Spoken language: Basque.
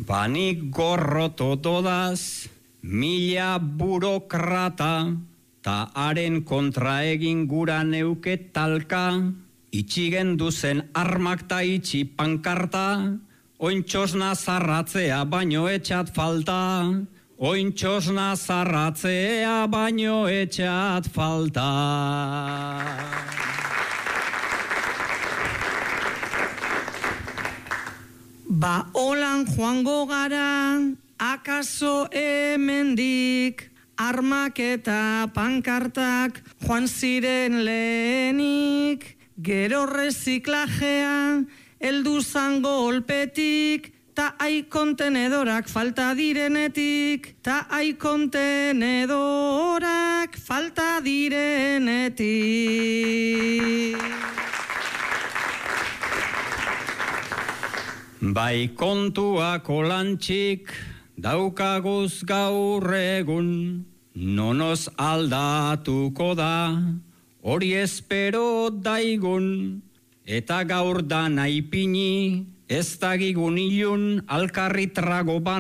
Banik gorroto dodaz, mila burokrata, ta haren kontra egin gura neuke talka, itxigen duzen armak ta itxi pankarta, ointxosna zarratzea baino etxat falta, ointxosna zarratzea baino etxat falta. Ba holan joango gara, akaso hemendik, armak eta pankartak joan ziren lehenik, gero reziklajea, heldu zan golpetik, ta ai kontenedorak falta direnetik, ta ai kontenedorak falta direnetik. Bai kontuak olantxik daukaguz gaur egun, nonoz aldatuko da, hori espero daigun, eta gaur da naipini, ez dagigun ilun alkarri trago ban.